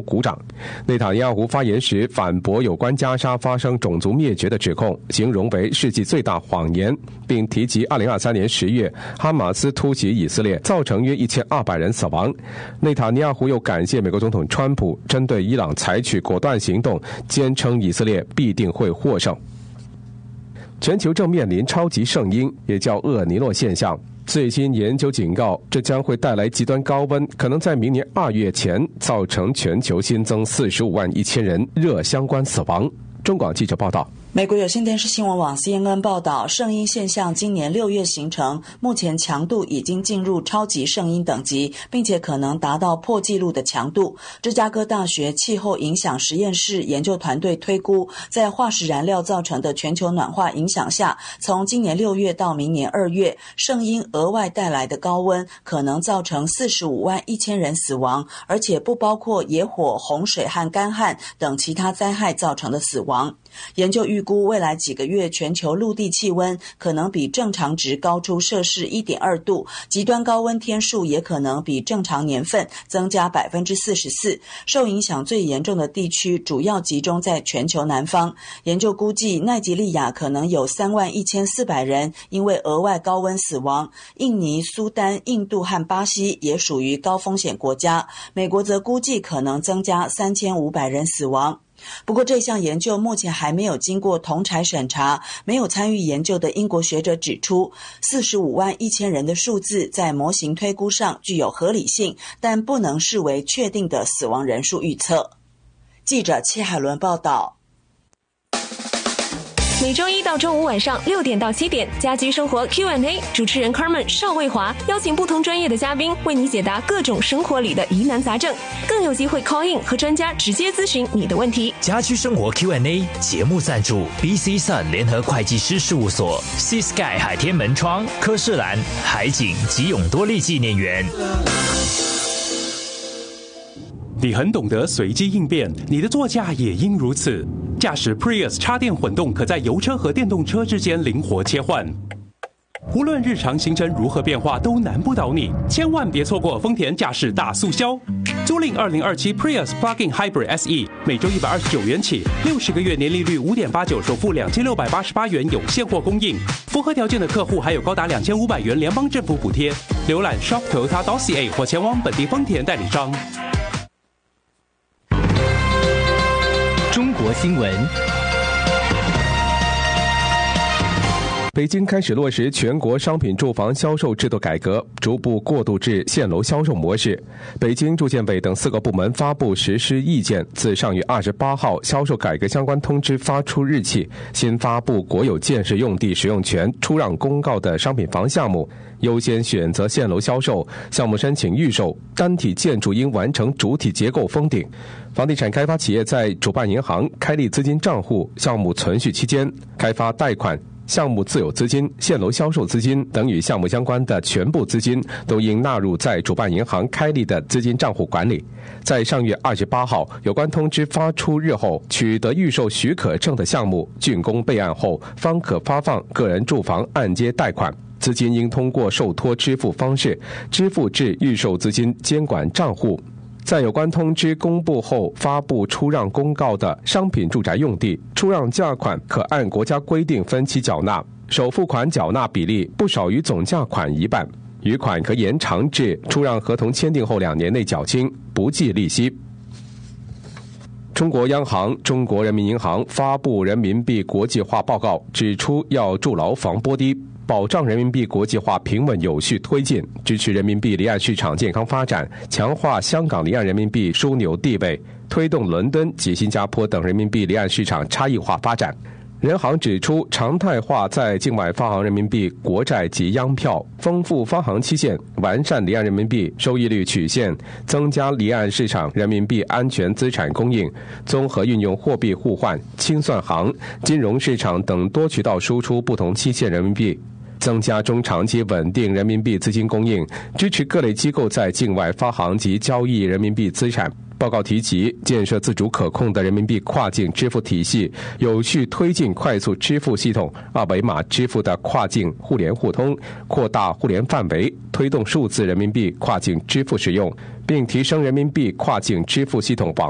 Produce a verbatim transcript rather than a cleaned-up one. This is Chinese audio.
鼓掌。内塔尼亚胡发言时反驳有关加沙发生种族灭绝的指控，形容为世纪最大谎言，并提及二零二三年十月哈马斯突袭以色列，造成约一千二百人死亡。内塔尼亚胡又感谢美国总统川普针对伊朗采取果断行动，坚称以色列必定会获胜。全球正面临超级圣婴，也叫厄尼诺现象。最新研究警告，这将会带来极端高温，可能在明年二月前造成全球新增四十五万一千人热相关死亡。中广记者报道。 美国有线电视新闻网 C N N 报道，圣婴现象今年六月形成，目前强度已经进入超级圣婴等级，并且可能达到破纪录的强度。芝加哥大学气候影响实验室研究团队推估，在化石燃料造成的全球暖化影响下，从今年六月到明年二月，圣婴额外带来的高温可能造成四十五万一千人死亡，而且不包括野火、洪水和干旱等其他灾害造成的死亡。研究预估未来几个月全球陆地气温可能比正常值高出摄氏 一点二度，极端高温天数也可能比正常年份增加 百分之四十四。 受影响最严重的地区主要集中在全球南方。研究估计奈及利亚可能有三万一千四百人因为额外高温死亡，印尼、苏丹、印度和巴西也属于高风险国家，美国则估计可能增加三千五百人死亡。不过这项研究目前还没有经过同侪审查，没有参与研究的英国学者指出，四十五万一千人的数字在模型推估上具有合理性，但不能视为确定的死亡人数预测。记者戚海伦报道。 每周一到周五晚上六点到七点，家居生活 Q and A， 主持人 Carmen 邵卫华邀请不同专业的嘉宾为你解答各种生活里的疑难杂症，更有机会 call in 和专家直接咨询你的问题。 家居生活 Q and A 节目赞助 B C Sun 联合会计师事务所、Sea Sky 海天门窗、科士兰、海景及永多利纪念园。 你很懂得随机应变，你的座驾也应如此。驾驶 Prius 插电混动，可在油车和电动车之间灵活切换。无论日常行程如何变化，都难不倒你。千万别错过丰田驾驶大促销，租赁二零二七 Prius Plug-in Hybrid S E， 每周一百二十九元起，六十个月年利率 五点八九， 首付两千六百八十八元，有现货供应。符合条件的客户还有高达两千五百元联邦政府补贴。浏览 shop toyota dot c a 或前往本地丰田代理商。 中国新闻。 北京开始落实全国商品住房销售制度改革，逐步过渡至现楼销售模式。北京住建委等四个部门发布实施意见，自上月二十八号销售改革相关通知发出日起，新发布国有建设用地使用权出让公告的商品房项目，优先选择现楼销售，项目申请预售，单体建筑应完成主体结构封顶。房地产开发企业在主办银行开立资金账户，项目存续期间开发贷款、项目自有资金、现楼销售资金等与项目相关的全部资金都应纳入在主办银行开立的资金账户管理。在上月二十八号有关通知发出日后，取得预售许可证的项目竣工备案后，方可发放个人住房按揭贷款，资金应通过受托支付方式支付至预售资金监管账户。在有关通知公布后发布出让公告的商品住宅用地，出让价款可按国家规定分期缴纳，首付款缴纳比例不少于总价款一半，余款可延长至出让合同签订后两年内缴清，不计利息。中国央行、中国人民银行发布人民币国际化报告，指出要筑牢防波堤，保障人民币国际化平稳有序推进，支持人民币离岸市场健康发展，强化香港离岸人民币枢纽地位，推动伦敦及新加坡等人民币离岸市场差异化发展。人行指出，常态化在境外发行人民币国债及央票，丰富发行期限，完善离岸人民币收益率曲线，增加离岸市场人民币安全资产供应，综合运用货币互换、清算行、金融市场等多渠道输出不同期限人民币，增加中长期稳定人民币资金供应，支持各类机构在境外发行及交易人民币资产。报告提及，建设自主可控的人民币跨境支付体系，有序推进快速支付系统、二维码支付的跨境互联互通，扩大互联范围，推动数字人民币跨境支付使用，并提升人民币跨境支付系统网